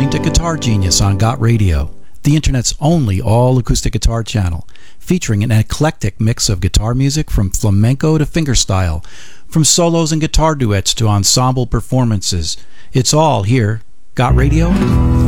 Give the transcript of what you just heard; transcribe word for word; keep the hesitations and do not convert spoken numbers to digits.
listening to Guitar Genius on Got Radio, the internet's only all-acoustic guitar channel, featuring an eclectic mix of guitar music from flamenco to fingerstyle, from solos and guitar duets to ensemble performances. It's all here. Got Radio?